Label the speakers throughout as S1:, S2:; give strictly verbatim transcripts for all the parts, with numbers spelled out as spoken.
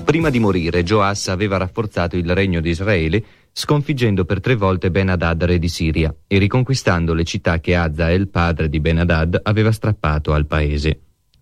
S1: Prima di morire, Joas aveva rafforzato il regno di Israele, sconfiggendo per tre volte Ben-Hadad, re di Siria, e riconquistando le città che Hazael, padre di Ben-Hadad, aveva strappato al paese.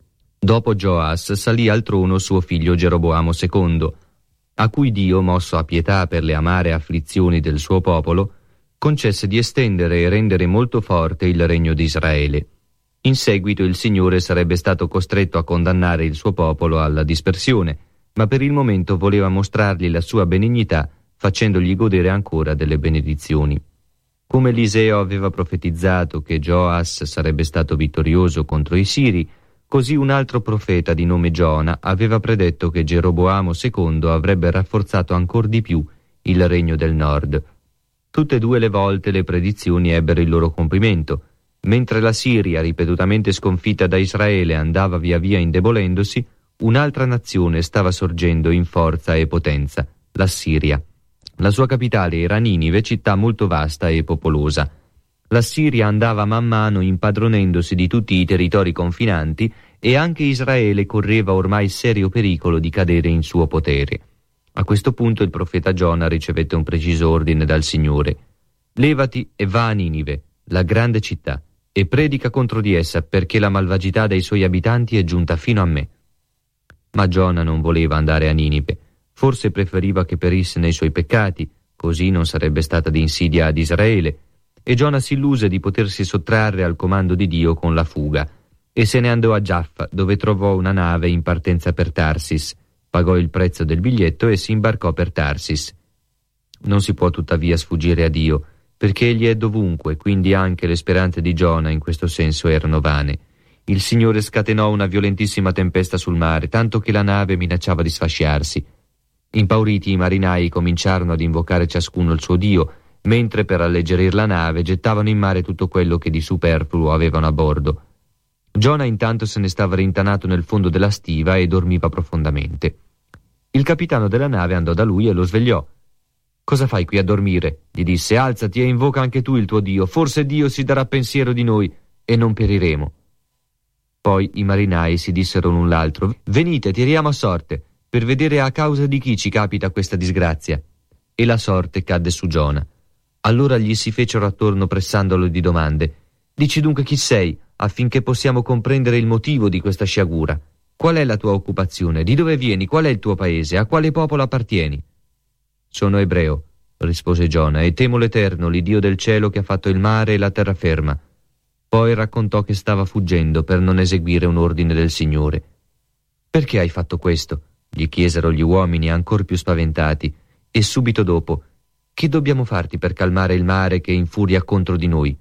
S1: Dopo Joas salì al trono suo figlio Geroboamo secondo, a cui Dio, mosso a pietà per le amare afflizioni del suo popolo, concesse di estendere e rendere molto forte il regno di Israele. In seguito il Signore sarebbe stato costretto a condannare il suo popolo alla dispersione, ma per il momento voleva mostrargli la sua benignità, facendogli godere ancora delle benedizioni. Come Eliseo aveva profetizzato che Joas sarebbe stato vittorioso contro i Siri, così un altro profeta di nome Giona aveva predetto che Geroboamo secondo avrebbe rafforzato ancor di più il regno del nord. Tutte e due le volte le predizioni ebbero il loro compimento. Mentre la Siria, ripetutamente sconfitta da Israele, andava via via indebolendosi, un'altra nazione stava sorgendo in forza e potenza, l'Assiria. La sua capitale era Ninive, città molto vasta e popolosa. L'Assiria andava man mano impadronendosi di tutti i territori confinanti e anche Israele correva ormai serio pericolo di cadere in suo potere. A questo punto il profeta Giona ricevette un preciso ordine dal Signore: «Levati e va a Ninive, la grande città, e predica contro di essa, perché la malvagità dei suoi abitanti è giunta fino a me». Ma Giona non voleva andare a Ninive, forse preferiva che perisse nei suoi peccati, così non sarebbe stata di insidia ad Israele, e Giona si illuse di potersi sottrarre al comando di Dio con la fuga, e se ne andò a Giaffa, dove trovò una nave in partenza per Tarsis, pagò il prezzo del biglietto e si imbarcò per Tarsis. Non si può tuttavia sfuggire a Dio, perché Egli è dovunque, quindi anche le speranze di Giona in questo senso erano vane. Il Signore scatenò una violentissima tempesta sul mare, tanto che la nave minacciava di sfasciarsi. Impauriti i marinai cominciarono ad invocare ciascuno il suo Dio, mentre per alleggerir la nave gettavano in mare tutto quello che di superfluo avevano a bordo. Giona intanto se ne stava rintanato nel fondo della stiva e dormiva profondamente. Il capitano della nave andò da lui e lo svegliò. «Cosa fai qui a dormire?» gli disse. «Alzati e invoca anche tu il tuo Dio, forse Dio si darà pensiero di noi e non periremo». Poi i marinai si dissero l'un l'altro: «Venite, tiriamo a sorte, per vedere a causa di chi ci capita questa disgrazia». E la sorte cadde su Giona. Allora gli si fecero attorno pressandolo di domande. «Dici dunque chi sei, affinché possiamo comprendere il motivo di questa sciagura. Qual è la tua occupazione? Di dove vieni? Qual è il tuo paese? A quale popolo appartieni?» «Sono ebreo», rispose Giona, «e temo l'Eterno, l'Iddio del cielo che ha fatto il mare e la terraferma». Poi raccontò che stava fuggendo per non eseguire un ordine del Signore. «Perché hai fatto questo?» gli chiesero gli uomini ancor più spaventati, e subito dopo: «Che dobbiamo farti per calmare il mare che infuria contro di noi?»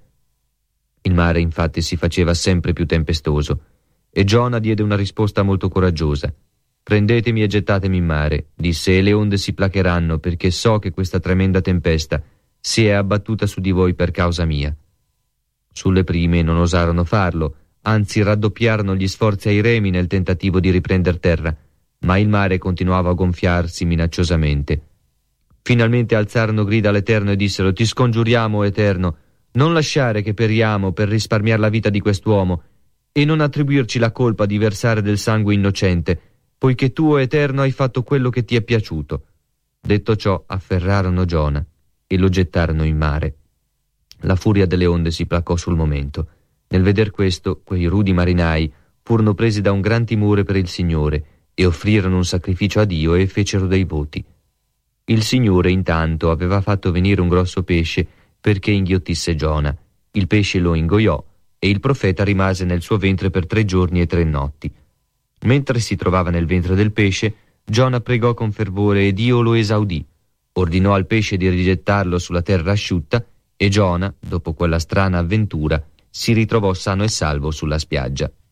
S1: Il mare infatti si faceva sempre più tempestoso, e Giona diede una risposta molto coraggiosa. «Prendetemi e gettatemi in mare», disse, «e le onde si placheranno, perché so che questa tremenda tempesta si è abbattuta su di voi per causa mia». Sulle prime non osarono farlo, anzi raddoppiarono gli sforzi ai remi nel tentativo di riprender terra, ma il mare continuava a gonfiarsi minacciosamente. Finalmente alzarono grida all'Eterno e dissero: «Ti scongiuriamo, Eterno, non lasciare che periamo per risparmiare la vita di quest'uomo, e non attribuirci la colpa di versare del sangue innocente, poiché tu, o Eterno, hai fatto quello che ti è piaciuto». Detto ciò, afferrarono Giona e lo gettarono in mare. La furia delle onde si placò sul momento. Nel veder questo, quei rudi marinai furono presi da un gran timore per il Signore e offrirono un sacrificio a Dio e fecero dei voti. Il Signore intanto aveva fatto venire un grosso pesce perché inghiottisse Giona. Il pesce lo ingoiò e il profeta rimase nel suo ventre per tre giorni e tre notti. Mentre si trovava nel ventre del pesce, Giona pregò con fervore e Dio lo esaudì. Ordinò al pesce di rigettarlo sulla terra asciutta e Giona, dopo quella strana avventura, si ritrovò sano e salvo sulla spiaggia.